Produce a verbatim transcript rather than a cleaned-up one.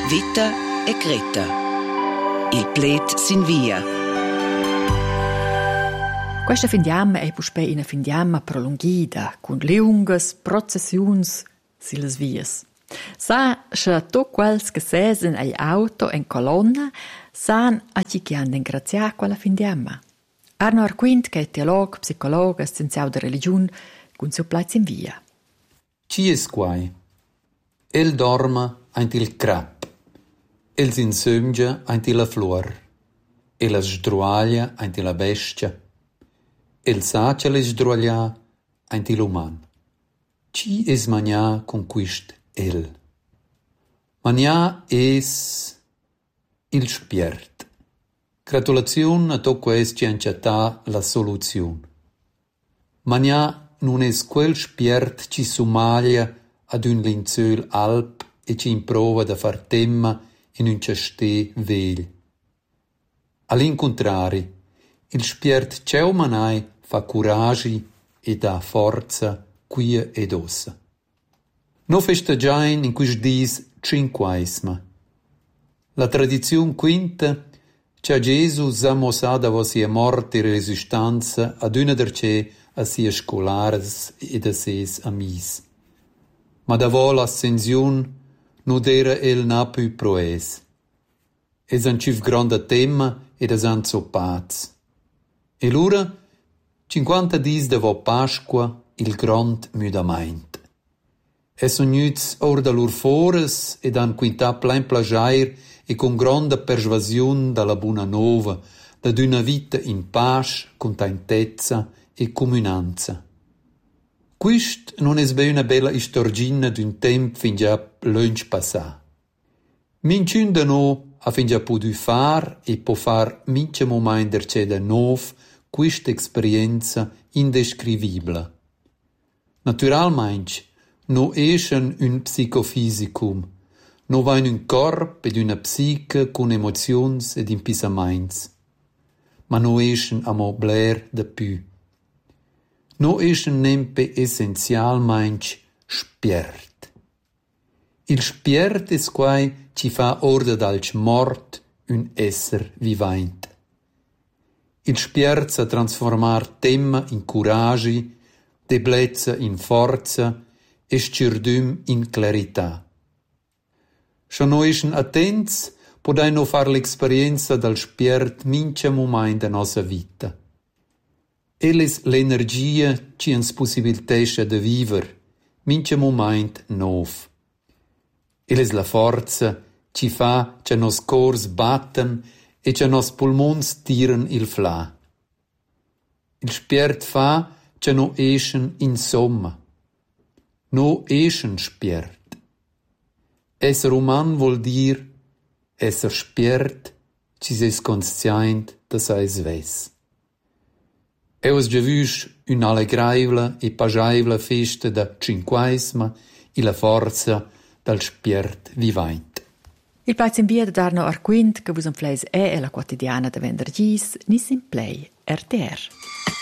Vita e Greta. Il plet sin via. Questa findiamma è puspè una findiamma prolungida, con lunghe processioni sulle vias. Sa che tutti quelli che sesen agli auto in colonna san a chi che hanno ingraziato quella findiamma. Arno Arquint, che è teologo, psicologo e scienziato di religione, con suo plazzo in via. Chi è quai? El dorma aint il crap, el s'insömgia aint la flor, e la sdruaglia aint la bestia, el sacia le sdruaglia aint l'uman. Chi es magna con quist el? Magna es il spiert. Gratulazione a to quest ci anciata la soluzione. Magna non es quel spiert ci sumaglia ad un linzöl alp e ci improva da far temma in un cestè vegl. All'incontrari, il spiert ceu manai fa curagi e dà forza quia ed ossa. No festegiain in quis dis cinquaisma. La tradizione quinta c'è Gesù s'amossada vo sia morte e resistanza ad una derce a sia scolares ed a ses amis. Ma davò l'ascensione non era el na più proes. Es un civ grande tema ed es un soppaz. E l'ora, cinquanta dis davò Pasqua, il grand mudament. Es ognuts or da lur fores ed han quintà plein plagiair e con grande persuasion dalla buona nova, da d'una vita in pace, contentezza e comunanza. Quist non es be una bella istorgina d'un temp fin già lunch passà. Minciun da no ha fin già potuto far e può far mince moment derce da nov questa esperienza indescrivibile. Naturalmente, no eschen un psicofisicum, no vain un corp ed una psiche con emozions ed impisaments. Ma no eschen amo bler de più. No eschen nempe essenzialmente spiert. Il spiert es quai ci fa orda dalch mort un esser vivant. Il spiert sa transformar temma in curagi, deblezza in forza e scirdum in clarità. Se no eschen attents, podai no far l'esperienza dal spiert mince moment de nossa vita. El es l'energia ci ens possibilitescha de viver, mince moment nov. El es la forza ci fa che nos cors batten e che nos pulmons tiren il fla. Il spiert fa che no eschen in somma. No eschen spiert. Esser uman vuol dir esser spiert ci ses conscient da sais ves. Eus già vus un'allegraivla e pagiaivla festa da cinquaisma e la forza dal spiert vivant. Il plazzo in via da Arno Arquint, che vus un fleis è e la quotidiana da venderdis, nis in play R T R.